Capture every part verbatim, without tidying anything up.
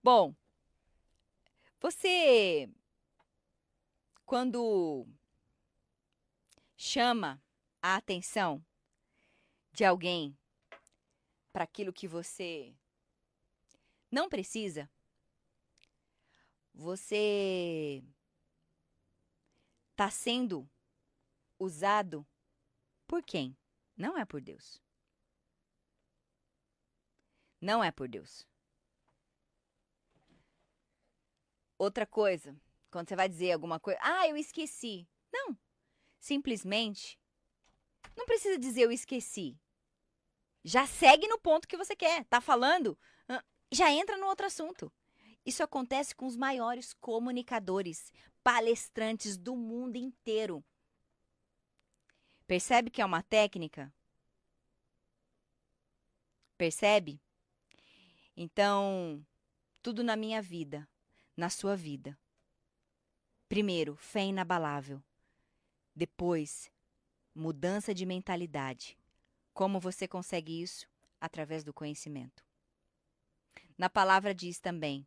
Bom, você, quando chama a atenção de alguém para aquilo que você não precisa, você está sendo usado por quem? Não é por Deus. Não é por Deus. Outra coisa, quando você vai dizer alguma coisa, ah, eu esqueci. Não, simplesmente, não precisa dizer eu esqueci. Já segue no ponto que você quer. Tá falando? ah, Já entra no outro assunto. Isso acontece com os maiores comunicadores, palestrantes do mundo inteiro. Percebe que é uma técnica? Percebe? Então, tudo na minha vida, na sua vida. Primeiro, fé inabalável. Depois, mudança de mentalidade. Como você consegue isso? Através do conhecimento. Na palavra diz também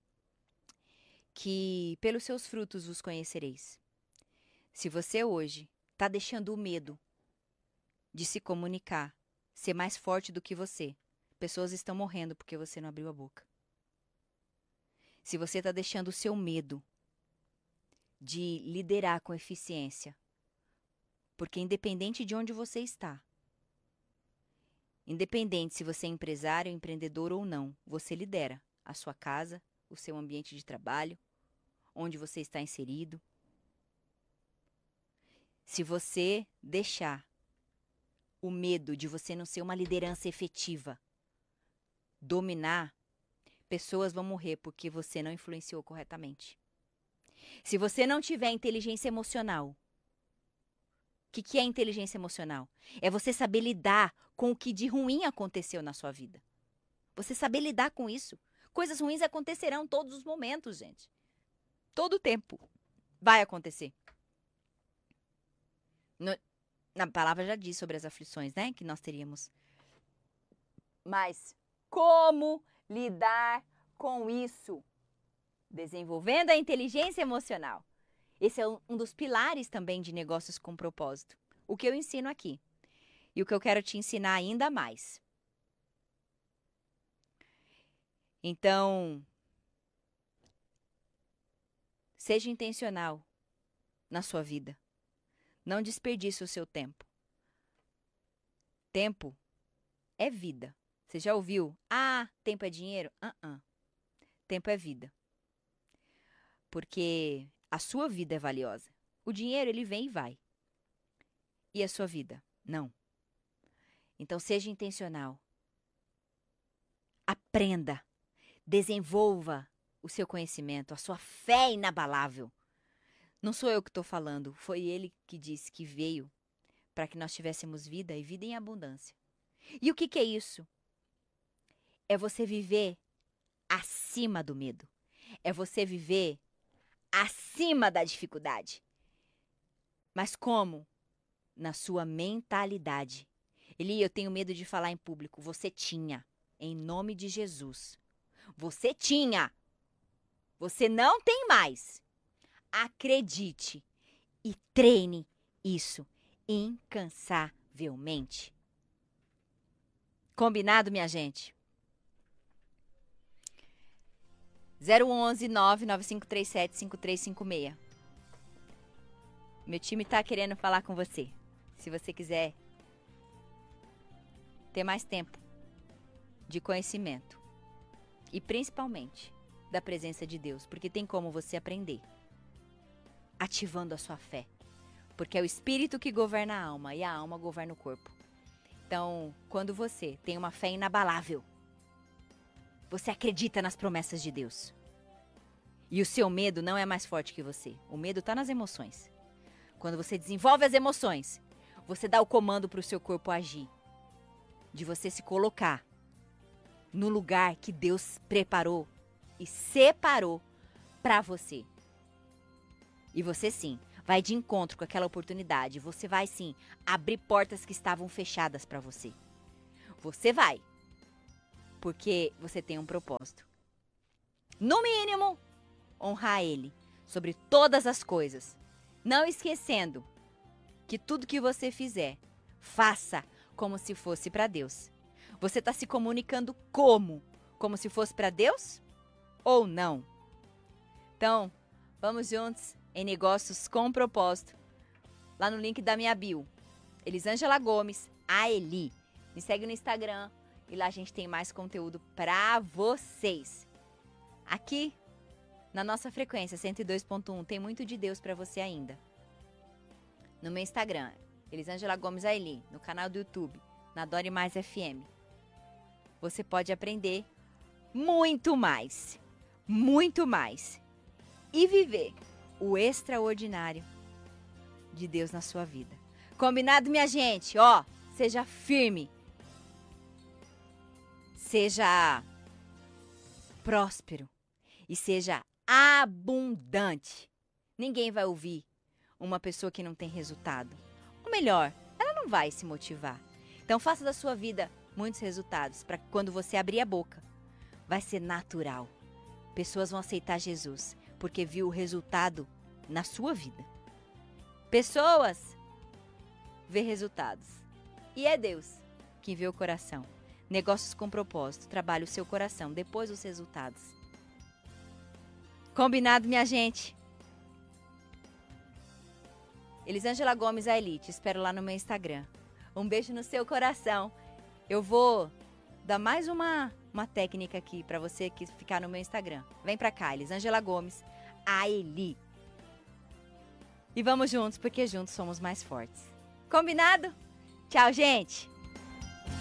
que pelos seus frutos os conhecereis. Se você hoje está deixando o medo de se comunicar ser mais forte do que você, pessoas estão morrendo porque você não abriu a boca. Se você está deixando o seu medo de liderar com eficiência, porque independente de onde você está, independente se você é empresário, empreendedor ou não, você lidera a sua casa, o seu ambiente de trabalho, onde você está inserido. Se você deixar o medo de você não ser uma liderança efetiva dominar, pessoas vão morrer porque você não influenciou corretamente. Se você não tiver inteligência emocional, o que, que é inteligência emocional? É você saber lidar com o que de ruim aconteceu na sua vida. Você saber lidar com isso. Coisas ruins acontecerão todos os momentos, gente. Todo o tempo vai acontecer. No, na palavra já diz sobre as aflições, né? Que nós teríamos. Mas como lidar com isso? Desenvolvendo a inteligência emocional. Esse é um dos pilares também de negócios com propósito. O que eu ensino aqui. E o que eu quero te ensinar ainda mais. Então, seja intencional na sua vida. Não desperdice o seu tempo. Tempo é vida. Você já ouviu? Ah, tempo é dinheiro? Uh-uh. Tempo é vida. Porque a sua vida é valiosa. O dinheiro, ele vem e vai. E a sua vida? Não. Então, seja intencional. Aprenda. Desenvolva o seu conhecimento, a sua fé inabalável. Não sou eu que estou falando, foi ele que disse que veio para que nós tivéssemos vida e vida em abundância. E o que, que é isso? É você viver acima do medo. É você viver acima da dificuldade. Mas como? Na sua mentalidade. Eli, eu tenho medo de falar em público. Você tinha, em nome de Jesus. Você tinha. Você não tem mais. Acredite e treine isso incansavelmente. Combinado, minha gente? zero onze nove nove cinco três sete cinco três cinco seis. Meu time tá querendo falar com você. Se você quiser ter mais tempo de conhecimento e principalmente da presença de Deus, porque tem como você aprender ativando a sua fé, porque é o espírito que governa a alma e a alma governa o corpo. Então, quando você tem uma fé inabalável, você acredita nas promessas de Deus. E o seu medo não é mais forte que você. O medo está nas emoções. Quando você desenvolve as emoções, você dá o comando para o seu corpo agir. De você se colocar no lugar que Deus preparou e separou para você. E você sim, vai de encontro com aquela oportunidade. Você vai sim abrir portas que estavam fechadas para você. Você vai. Porque você tem um propósito. no mínimo, honrar Ele sobre todas as coisas. Não esquecendo que tudo que você fizer, faça como se fosse para Deus. Você está se comunicando como? Como se fosse para Deus ou não? Então, vamos juntos em Negócios com Propósito. Lá no link da minha bio. Elisângela Gomes, a Eli. Me segue no Instagram e lá a gente tem mais conteúdo para vocês. Aqui, na nossa frequência cento e dois ponto um, tem muito de Deus para você ainda. No meu Instagram, Elisângela Gomes a Eli. No canal do YouTube, na Adore Mais F M. Você pode aprender muito mais. Muito mais. E viver o extraordinário de Deus na sua vida. Combinado, minha gente? Ó, seja firme. Seja próspero. E seja abundante. Ninguém vai ouvir uma pessoa que não tem resultado. Ou melhor, ela não vai se motivar. Então faça da sua vida muitos resultados para que quando você abrir a boca, vai ser natural. Pessoas vão aceitar Jesus porque viu o resultado na sua vida. Pessoas vê resultados. E é Deus que vê o coração. Negócios com Propósito. Trabalhe o seu coração, depois os resultados. Combinado, minha gente? Elisângela Gomes, a Elite. Espero lá no meu Instagram. Um beijo no seu coração. Eu vou dar mais uma, uma técnica aqui para você que ficar no meu Instagram. Vem pra cá, Elisângela Gomes, a Eli. E vamos juntos, porque juntos somos mais fortes. Combinado? Tchau, gente!